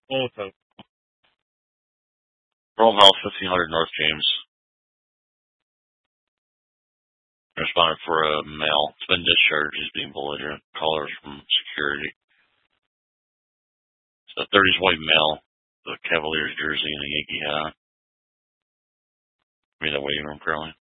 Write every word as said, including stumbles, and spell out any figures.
Okay. Rome House, fifteen hundred North James. Responded for a male. It's been discharged. He's being belligerent. Callers from security. It's a thirties white male. The Cavaliers jersey and a Yankee hat. Be in the waiting room currently.